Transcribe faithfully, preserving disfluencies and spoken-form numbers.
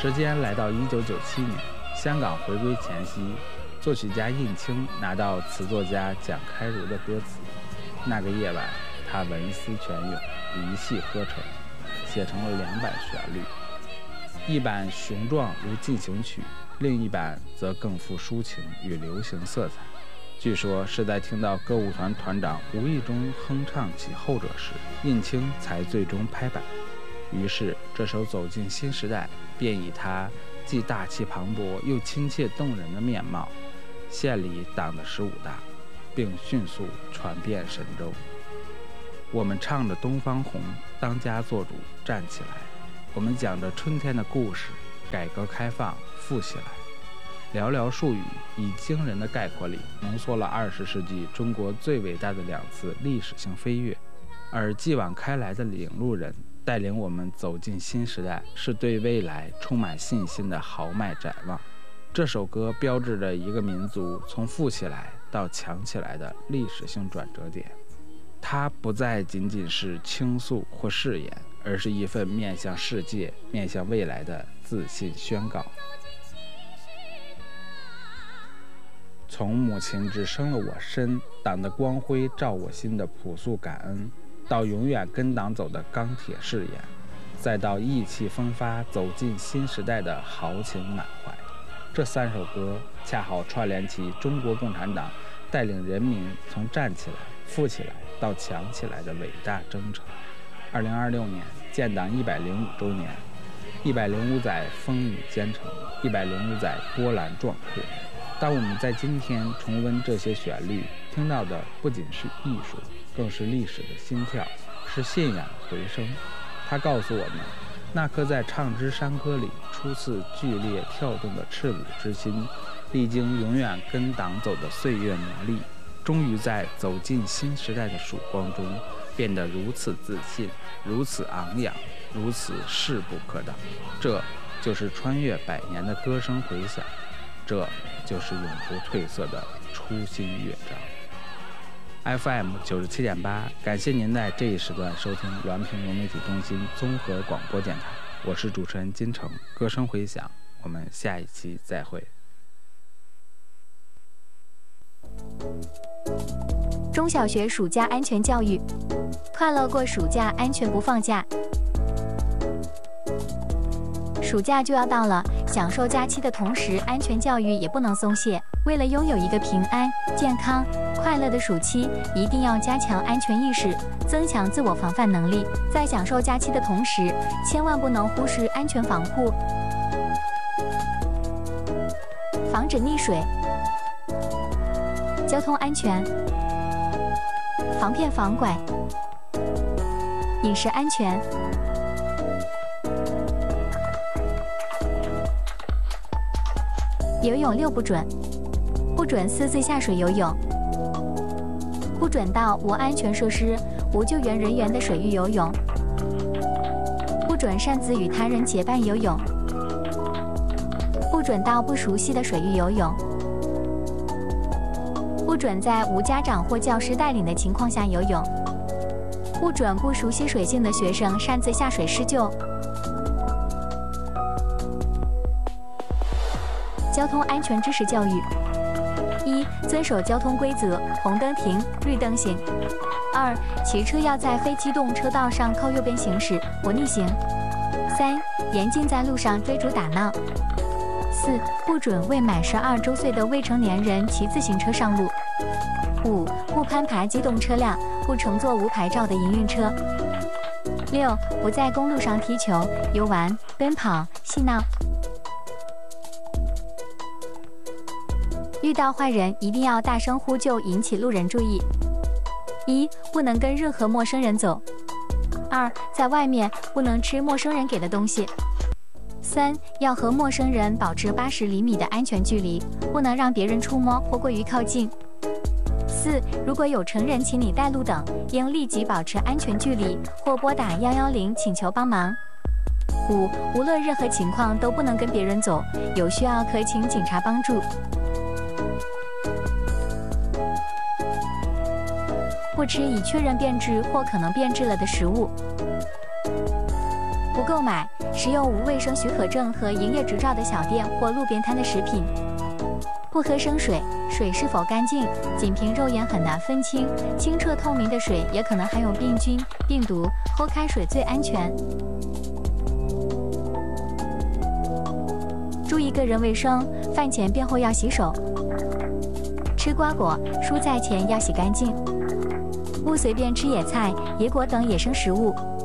时间来到一九九七年，香港回归前夕，作曲家应钦拿到词作家蒋开儒的歌词。那个夜晚，他文思泉涌，一气呵成，写成了两版旋律，一版雄壮如进行曲，另一版则更富抒情与流行色彩。据说是在听到歌舞团团长无意中哼唱起后者时，应钦才最终拍板。于是这首《走进新时代》便以他既大气磅礴又亲切动人的面貌，献礼党的十五大，并迅速传遍神州。我们唱着东方红，当家作主站起来。我们讲着春天的故事，改革开放富起来。寥寥数语，以惊人的概括力浓缩了二十世纪中国最伟大的两次历史性飞跃。而继往开来的领路人带领我们走进新时代，是对未来充满信心的豪迈展望。这首歌标志着一个民族从富起来到强起来的历史性转折点。它不再仅仅是倾诉或誓言，而是一份面向世界、面向未来的自信宣告。从母亲只生了我身，党的光辉照我心的朴素感恩，到永远跟党走的钢铁誓言，再到意气风发走进新时代的豪情满怀。这三首歌恰好串联起中国共产党带领人民从站起来、富起来到强起来的伟大征程。二零二六年建党一百零五周年，一百零五载风雨兼程，一百零五载波澜壮阔。当我们在今天重温这些旋律，听到的不仅是艺术，更是历史的心跳，是信仰的回声。它告诉我们，那颗在唱支山歌里初次剧烈跳动的赤子之心，历经永远跟党走的岁月磨砺，终于在走进新时代的曙光中变得如此自信，如此昂扬，如此势不可挡。这就是穿越百年的歌声回响，这就是永不褪色的初心乐章。F M 九十七点八，感谢您在这一时段收听滦平融媒体中心综合广播电台，我是主持人金城，歌声回响，我们下一期再会。 中小学暑假安全教育，快乐过暑假，安全不放假。暑假就要到了，享受假期的同时，安全教育也不能松懈。为了拥有一个平安、健康、快乐的暑期，一定要加强安全意识，增强自我防范能力。在享受假期的同时，千万不能忽视安全防护，防止溺水、交通安全、防骗防拐、饮食安全。游泳六不准：不准私自下水游泳，不准到无安全设施、无救援人员的水域游泳，不准擅自与他人结伴游泳，不准到不熟悉的水域游泳，不准在无家长或教师带领的情况下游泳，不准不熟悉水性的学生擅自下水施救。交通安全知识教育：一、遵守交通规则，红灯停，绿灯行；二、骑车要在非机动车道上靠右边行驶，不逆行；三、严禁在路上追逐打闹；四、不准未满十二周岁的未成年人骑自行车上路；五、不攀爬机动车辆，不乘坐无牌照的营运车；六、不在公路上踢球、游玩、奔跑、嬉闹。遇到坏人一定要大声呼救，引起路人注意。一、不能跟任何陌生人走。二、在外面不能吃陌生人给的东西。三、要和陌生人保持八十厘米的安全距离，不能让别人触摸或过于靠近。四、如果有成人请你带路等，应立即保持安全距离，或拨打一一零请求帮忙。五、无论任何情况都不能跟别人走，有需要可请警察帮助。不吃已确认变质或可能变质了的食物。不购买、 食用无卫生许可证和营业执照的小店或路边摊的食品。不喝生水，水是否干净，仅凭肉眼很难分清。清澈透明的水也可能含有病菌、病毒，喝开水最安全。注意个人卫生，饭前便后要洗手。吃瓜果、蔬菜前要洗干净。勿随便吃野菜、野果等野生食物。